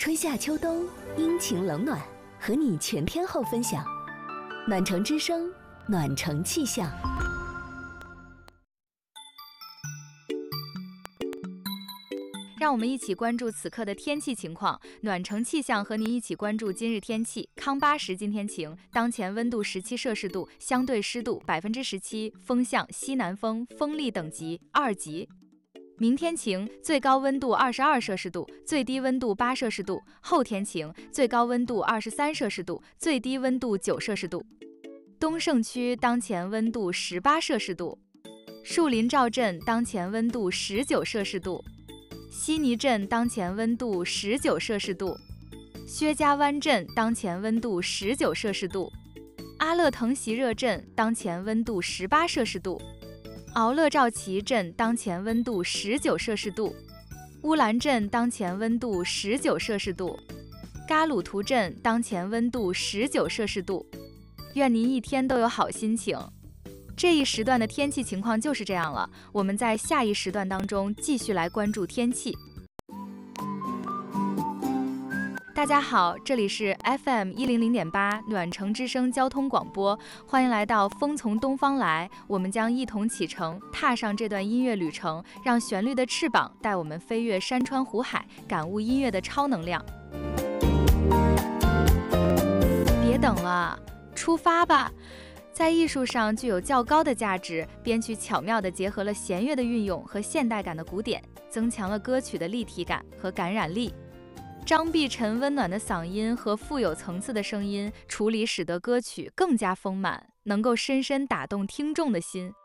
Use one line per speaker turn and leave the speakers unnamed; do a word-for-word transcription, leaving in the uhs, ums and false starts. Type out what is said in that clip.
春夏秋冬，阴晴冷暖，和你全天候分享。暖城之声，暖城气象。
让我们一起关注此刻的天气情况。暖城气象和您一起关注今日天气。康巴什今天晴，当前温度十七摄氏度，相对湿度百分之十七，风向西南风，风力等级二级。明天晴，最高温度二十二摄氏度，最低温度八摄氏度。后天晴，最高温度二十三摄氏度，最低温度九摄氏度。东胜区当前温度十八摄氏度，树林赵镇当前温度十九摄氏度，悉尼镇当前温度十九摄氏度，薛家湾镇当前温度十九摄氏度，阿勒腾席热镇当前温度十八摄氏度，敖勒赵旗镇当前温度十九摄氏度，乌兰镇当前温度十九摄氏度，嘎鲁图镇当前温度十九摄氏度。愿您一天都有好心情。这一时段的天气情况就是这样了，我们在下一时段当中继续来关注天气。大家好，这里是 F M 一零零点八暖城之声交通广播，欢迎来到风从东方来，我们将一同启程，踏上这段音乐旅程，让旋律的翅膀带我们飞越山川湖海，感悟音乐的超能量。别等了，出发吧！在艺术上具有较高的价值，编曲巧妙地结合了弦乐的运用和现代感的鼓点，增强了歌曲的立体感和感染力。张碧晨温暖的嗓音和富有层次的声音处理，使得歌曲更加丰满，能够深深打动听众的心。